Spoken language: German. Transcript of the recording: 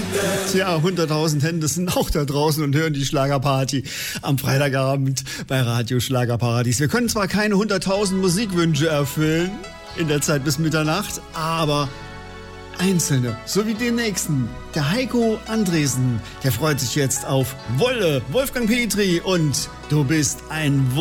Tja, 100.000 Hände sind auch da draußen und hören die Schlagerparty am Freitagabend bei Radio Schlagerparadies. Wir können zwar keine 100.000 Musikwünsche erfüllen in der Zeit bis Mitternacht, aber einzelne, so wie den nächsten. Der Heiko Andresen, der freut sich jetzt auf Wolle, Wolfgang Petri und Du bist ein